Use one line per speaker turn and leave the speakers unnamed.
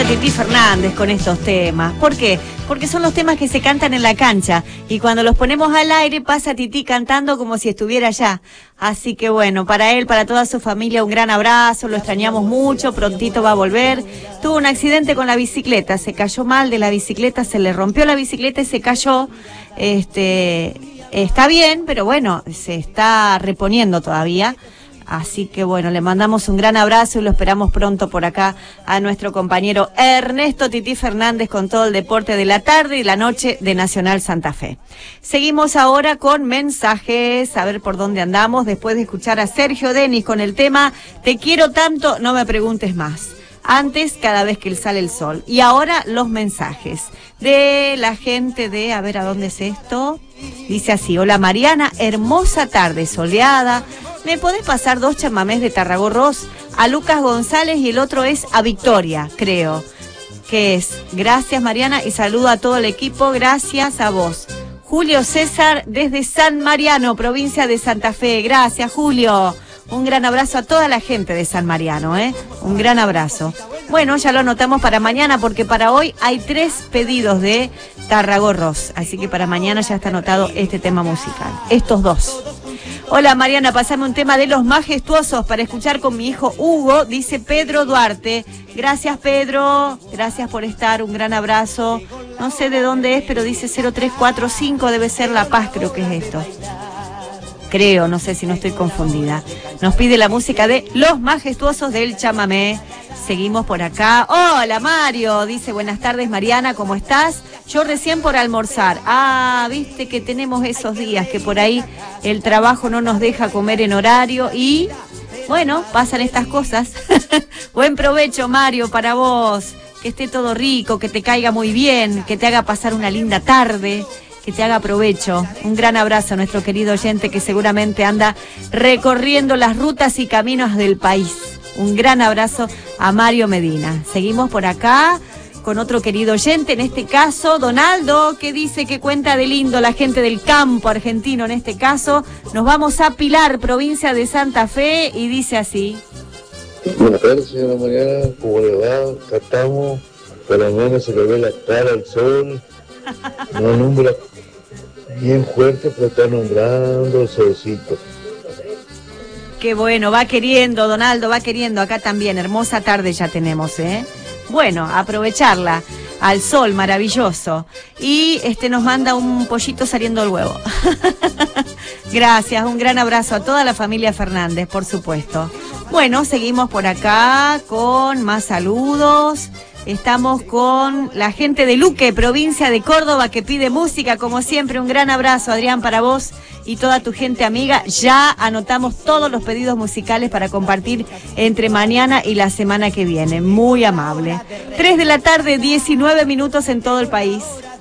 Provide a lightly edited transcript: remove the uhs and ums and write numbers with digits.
genio Tití Fernández con estos temas. ¿Por qué? Porque son los temas que se cantan en la cancha y cuando los ponemos al aire pasa Tití cantando como si estuviera allá. Así que bueno, para él, para toda su familia, un gran abrazo, lo extrañamos mucho, prontito va a volver. Tuvo un accidente con la bicicleta, se cayó mal de la bicicleta, se le rompió la bicicleta y se cayó. Está bien, pero bueno, se está reponiendo todavía. Así que bueno, le mandamos un gran abrazo y lo esperamos pronto por acá a nuestro compañero Ernesto Tití Fernández con todo el deporte de la tarde y la noche de Nacional Santa Fe. Seguimos ahora con mensajes, a ver por dónde andamos, después de escuchar a Sergio Denis con el tema Te quiero tanto, no me preguntes más. Antes, cada vez que sale el sol. Y ahora los mensajes de la gente de, a ver, ¿a dónde es esto? Dice así, hola Mariana, hermosa tarde soleada. ¿Me podés pasar 2 chamamés de Tarragorros? A Lucas González y el otro es a Victoria, creo. Que es, gracias Mariana y saludo a todo el equipo, gracias a vos. Julio César desde San Mariano, provincia de Santa Fe. Gracias Julio. Un gran abrazo a toda la gente de San Mariano, un gran abrazo. Bueno, ya lo anotamos para mañana porque para hoy hay 3 pedidos de Tarragorros. Así que para mañana ya está anotado este tema musical. Estos 2. Hola Mariana, pasame un tema de Los Majestuosos para escuchar con mi hijo Hugo, dice Pedro Duarte. Gracias Pedro, gracias por estar, un gran abrazo. No sé de dónde es, pero dice 0345, debe ser La Paz, creo que es esto. Creo, no sé si no estoy confundida. Nos pide la música de Los Majestuosos del Chamamé. Seguimos por acá. Hola Mario, dice buenas tardes Mariana, ¿cómo estás? Yo recién por almorzar. Ah, viste que tenemos esos días que por ahí el trabajo no nos deja comer en horario y bueno, pasan estas cosas. Buen provecho Mario para vos, que esté todo rico, que te caiga muy bien, que te haga pasar una linda tarde. Que te haga provecho. Un gran abrazo a nuestro querido oyente que seguramente anda recorriendo las rutas y caminos del país. Un gran abrazo a Mario Medina. Seguimos por acá con otro querido oyente, en este caso Donaldo, que dice que cuenta de lindo la gente del campo argentino. En este caso nos vamos a Pilar, provincia de Santa Fe, y dice así.
Buenas tardes, señora Mariana, ¿cómo le va? Acá estamos, por lo menos se le ve la cara al sol, no alumbra bien fuerte, pero está alumbrando el solcito.
Qué bueno, va queriendo, Donaldo, va queriendo, acá también, hermosa tarde ya tenemos, Bueno, aprovecharla, al sol maravilloso. Y nos manda un pollito saliendo del huevo. Gracias, un gran abrazo a toda la familia Fernández, por supuesto. Bueno, seguimos por acá con más saludos. Estamos con la gente de Luque, provincia de Córdoba, que pide música, como siempre. Un gran abrazo, Adrián, para vos y toda tu gente amiga. Ya anotamos todos los pedidos musicales para compartir entre mañana y la semana que viene. Muy amable. 3 de la tarde, 19 minutos en todo el país.